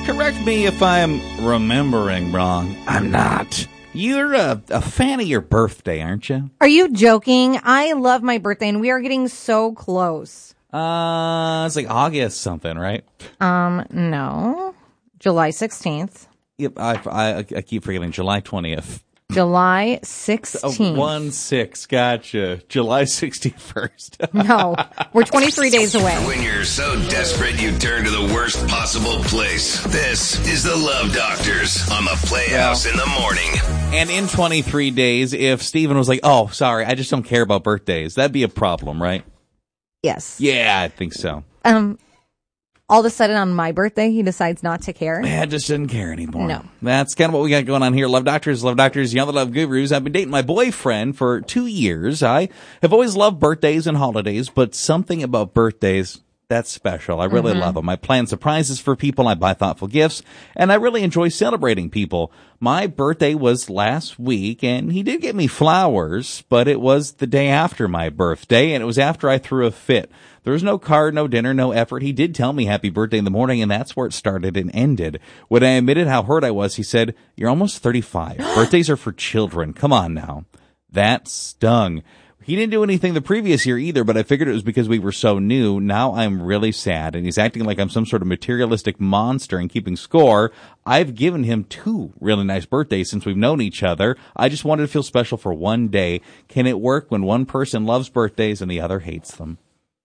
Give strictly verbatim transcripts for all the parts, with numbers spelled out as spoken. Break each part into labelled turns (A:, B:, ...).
A: Correct me if I'm remembering wrong. I'm not. You're a, a fan of your birthday, aren't you?
B: Are you joking? I love my birthday, and we are getting so close.
A: Uh, it's like August something, right?
B: Um, no. July sixteenth.
A: Yep, I, I, I keep forgetting. July twentieth.
B: July sixteenth.
A: Oh, one six, gotcha. July sixty-first.
B: No, we're twenty-three days away.
C: When you're so desperate you turn to the worst possible place. This is the Love Doctors on the Playhouse in the morning.
A: And in twenty-three days, if Steven was like, oh, sorry, I just don't care about birthdays, that'd be a problem, right?
B: Yes.
A: Yeah, I think so.
B: Um, all of a sudden on my birthday, he decides not to care.
A: Yeah, I just didn't care anymore.
B: No.
A: That's kind of what we got going on here. Love Doctors, Love Doctors, Young Love Gurus. I've been dating my boyfriend for two years. I have always loved birthdays and holidays, but something about birthdays, that's special. I really mm-hmm. love them. I plan surprises for people. I buy thoughtful gifts, and I really enjoy celebrating people. My birthday was last week, and he did get me flowers, but it was the day after my birthday, and it was after I threw a fit. There was no card, no dinner, no effort. He did tell me happy birthday in the morning, and that's where it started and ended. When I admitted how hurt I was, he said, you're almost thirty-five. Birthdays are for children. Come on now. That stung. He didn't do anything the previous year either, but I figured it was because we were so new. Now I'm really sad, and he's acting like I'm some sort of materialistic monster and keeping score. I've given him two really nice birthdays since we've known each other. I just wanted to feel special for one day. Can it work when one person loves birthdays and the other hates them?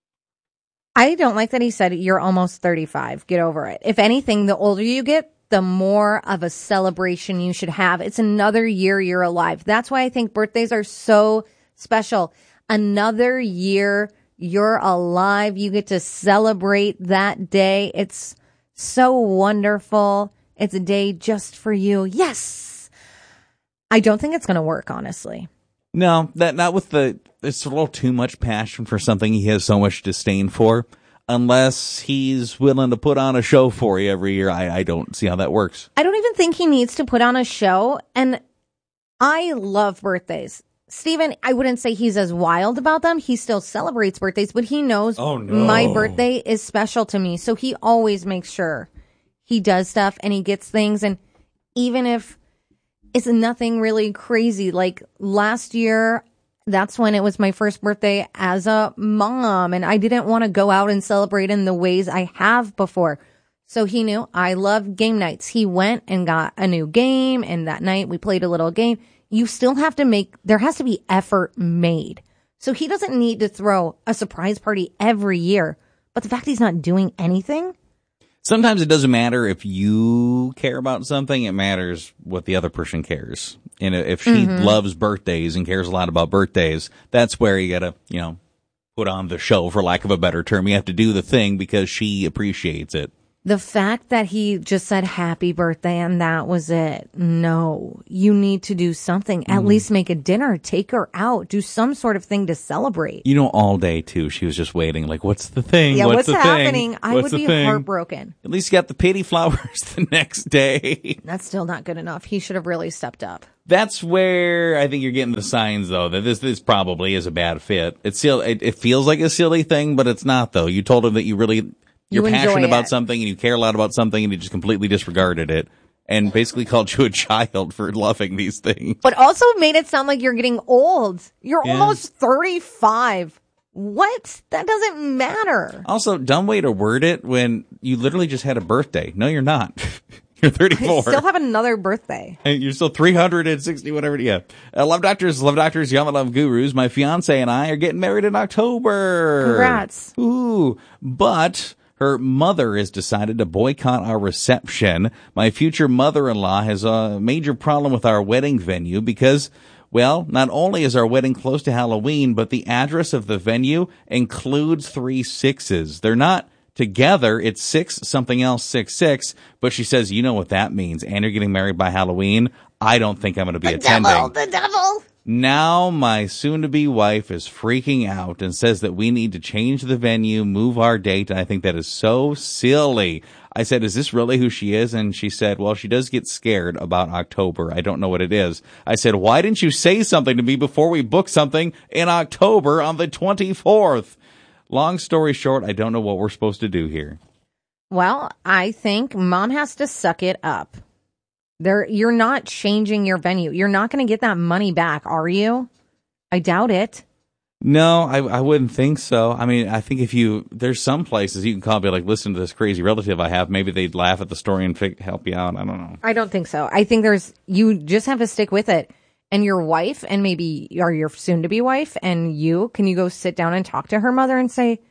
B: I don't like that he said you're almost thirty-five. Get over it. If anything, the older you get, the more of a celebration you should have. It's another year you're alive. That's why I think birthdays are so special. Another year you're alive. You get to celebrate that day. It's so wonderful. It's a day just for you. Yes. I don't think it's going to work, honestly.
A: No, that not with the, it's a little too much passion for something he has so much disdain for. Unless he's willing to put on a show for you every year, I, I don't see how that works.
B: I don't even think he needs to put on a show. And I love birthdays. Steven, I wouldn't say he's as wild about them. He still celebrates birthdays, but he knows
A: oh, no.
B: my birthday is special to me. So he always makes sure he does stuff and he gets things. And even if it's nothing really crazy, like last year, that's when it was my first birthday as a mom. And I didn't want to go out and celebrate in the ways I have before. So he knew I love game nights. He went and got a new game. And that night we played a little game. You still have to make, there has to be effort made. So he doesn't need to throw a surprise party every year. But the fact he's not doing anything.
A: Sometimes it doesn't matter if you care about something. It matters what the other person cares. And if she mm-hmm. loves birthdays and cares a lot about birthdays, that's where you got to, you know, put on the show, for lack of a better term. You have to do the thing because she appreciates it.
B: The fact that he just said happy birthday and that was it. No, you need to do something. At mm. least make a dinner, take her out, do some sort of thing to celebrate.
A: You know, all day too, she was just waiting. Like, what's the thing?
B: Yeah,
A: what's,
B: what's
A: the
B: happening?
A: Thing?
B: I
A: what's
B: would be
A: thing?
B: heartbroken.
A: At least you got the pity flowers the next day.
B: That's still not good enough. He should have really stepped up.
A: That's where I think you're getting the signs, though, that this this probably is a bad fit. It's still, it, it feels like a silly thing, but it's not, though. You told him that you really... You're
B: you
A: passionate about
B: it.
A: something and you care a lot about something and you just completely disregarded it and basically called you a child for loving these things.
B: But also made it sound like you're getting old. You're yeah. almost thirty-five. What? That doesn't matter.
A: Also, dumb way to word it when you literally just had a birthday. No, you're not. You're thirty-four.
B: I still have another birthday.
A: And you're still three hundred sixty, whatever. Yeah. Uh, love Doctors, Love Doctors, Young Love Gurus. My fiance and I are getting married in October.
B: Congrats.
A: Ooh. But... her mother has decided to boycott our reception. My future mother-in-law has a major problem with our wedding venue because, well, not only is our wedding close to Halloween, but the address of the venue includes three sixes. They're not together. It's six something else, six six. But she says, you know what that means. And you're getting married by Halloween. I don't think I'm going to be
B: the
A: attending.
B: Devil, the devil.
A: Now my soon-to-be wife is freaking out and says that we need to change the venue, move our date, and I think that is so silly. I said, is this really who she is? And she said, well, she does get scared about October. I don't know what it is. I said, why didn't you say something to me before we book something in October on the twenty-fourth? Long story short, I don't know what we're supposed to do here.
B: Well, I think mom has to suck it up. There, you're not changing your venue. You're not going to get that money back, are you? I doubt it.
A: No, I, I wouldn't think so. I mean, I think if you, there's some places you can call and be like, listen to this crazy relative I have. Maybe they'd laugh at the story and fi- help you out. I don't know.
B: I don't think so. I think there's, you just have to stick with it. And your wife and maybe, or your soon to be wife and you, can you go sit down and talk to her mother and say,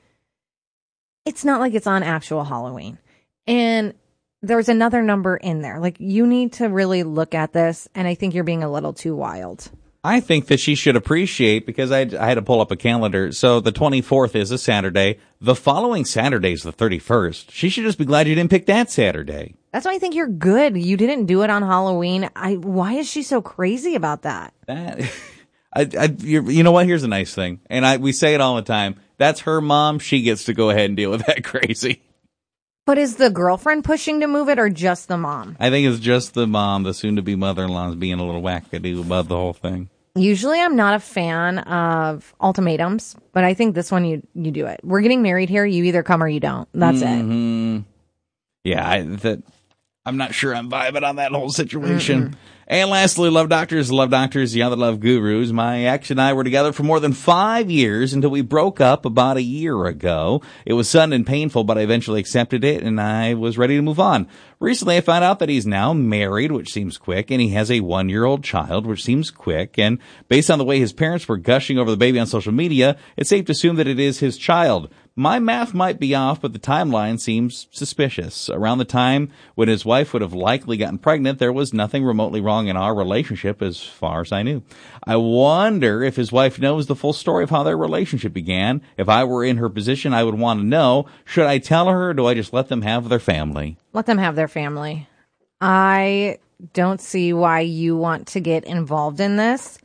B: it's not like it's on actual Halloween. And there's another number in there. Like, you need to really look at this. And I think you're being a little too wild.
A: I think that she should appreciate, because I, I had to pull up a calendar. So the twenty-fourth is a Saturday. The following Saturday is the thirty-first. She should just be glad you didn't pick that Saturday.
B: That's why I think you're good. You didn't do it on Halloween. I, why is she so crazy about that?
A: That, I, I, you, you know what? Here's a nice thing. And I, we say it all the time. That's her mom. She gets to go ahead and deal with that crazy.
B: But is the girlfriend pushing to move it or just the mom?
A: I think it's just the mom, the soon-to-be mother-in-law, is being a little wackadoo about the whole thing.
B: Usually I'm not a fan of ultimatums, but I think this one you you do it. We're getting married here. You either come or you don't. That's
A: mm-hmm.
B: it.
A: Yeah, I, that, I'm not sure I'm vibing on that whole situation. Mm-mm. And lastly, Love Doctors, Love Doctors, the other Love Gurus. My ex and I were together for more than five years until we broke up about a year ago. It was sudden and painful, but I eventually accepted it, and I was ready to move on. Recently, I found out that he's now married, which seems quick, and he has a one-year-old child, which seems quick. And based on the way his parents were gushing over the baby on social media, it's safe to assume that it is his child. My math might be off, but the timeline seems suspicious. Around the time when his wife would have likely gotten pregnant, there was nothing remotely wrong in our relationship as far as I knew. I wonder if his wife knows the full story of how their relationship began. If I were in her position, I would want to know. Should I tell her, or do I just let them have their family?
B: Let them have their family. I don't see why you want to get involved in this.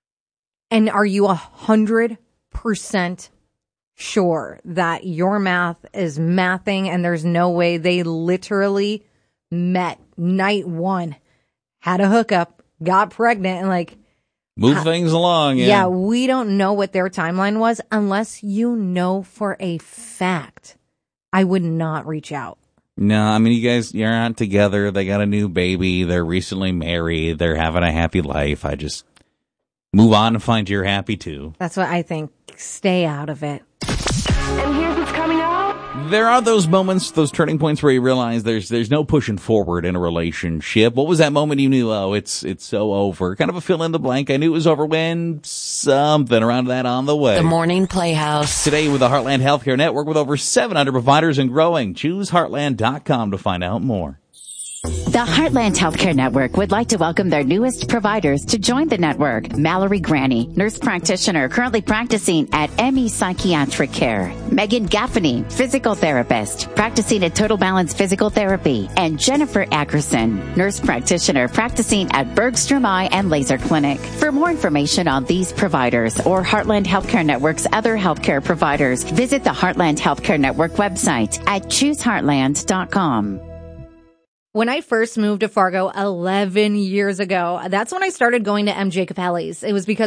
B: And are you a hundred percent sure that your math is mathing and there's no way they literally met night one, had a hookup, got pregnant, and like
A: move things along? Yeah.
B: Yeah, we don't know what their timeline was unless you know for a fact. I would not reach out.
A: No, I mean, you guys, you're not together. They got a new baby. They're recently married. They're having a happy life. I just move on and find you're happy too.
B: That's what I think. Stay out of it.
D: And here's what's coming up.
A: There are those moments, those turning points where you realize there's there's no pushing forward in a relationship. What was that moment you knew, oh, it's it's so over? Kind of a fill in the blank. I knew it was over when something around that on the way.
D: The Morning Playhouse.
A: Today with the Heartland Healthcare Network with over seven hundred providers and growing. Choose heartland dot com to find out more.
E: The Heartland Healthcare Network would like to welcome their newest providers to join the network. Mallory Granny, nurse practitioner currently practicing at M E Psychiatric Care. Megan Gaffney, physical therapist, practicing at Total Balance Physical Therapy. And Jennifer Ackerson, nurse practitioner practicing at Bergstrom Eye and Laser Clinic. For more information on these providers or Heartland Healthcare Network's other healthcare providers, visit the Heartland Healthcare Network website at choose heartland dot com.
B: When I first moved to Fargo eleven years ago, that's when I started going to M J Capelli's. It was because